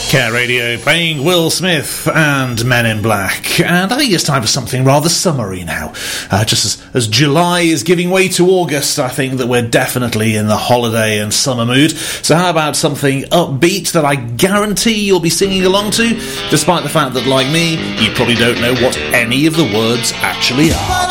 Care Radio playing Will Smith and Men in Black. And I think it's time for something rather summery now. Just as July is giving way to August, I think that we're definitely in the holiday and summer mood. So how about something upbeat that I guarantee you'll be singing along to, despite the fact that, like me, you probably don't know what any of the words actually are.